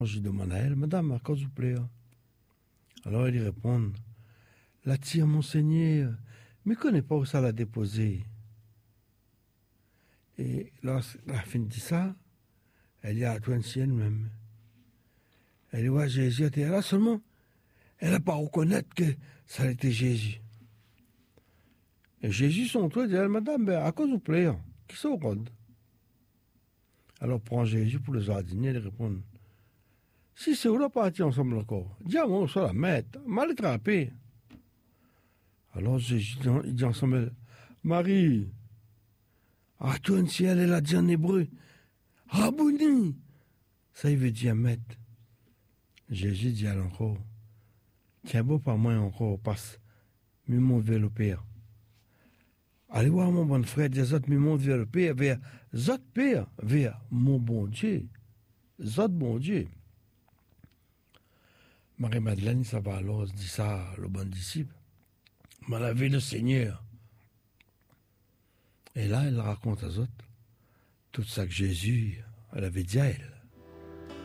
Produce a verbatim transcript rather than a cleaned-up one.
Je demande à elle, madame, à quoi vous plaît? Alors elle lui répond, la tire, monseigneur, mais ne connais pas où ça l'a déposé. Et lorsqu'elle a fini de dire ça, elle dit à toi elle-même. Elle dit, ouais, Jésus était là seulement. Elle n'a pas reconnaître que ça était Jésus. Et Jésus, son toit, dit, madame, ben, à quoi vous plaît? Qui s'en compte? Alors prend Jésus pour le jardinier, il répond, si c'est où la partie ensemble encore, dis à moi, ça la mettre, mal attrapé. Alors Jésus il dit ensemble, Marie, ah, toi, si elle, elle a dit en hébreu, Rabouni, ça il veut dire maître. Jésus dit à encore, tiens beau pas moi encore, passe, me monte vers le Père. Allez voir mon bon frère, des autres me montent vers le Père, vers autres Père, vers mon bon Dieu, autres bon Dieu. Marie-Madeleine, ça va alors, dit ça, le bon disciple, m'a lavé le Seigneur. Et là, elle raconte à autres tout ça que Jésus, elle avait dit à elle.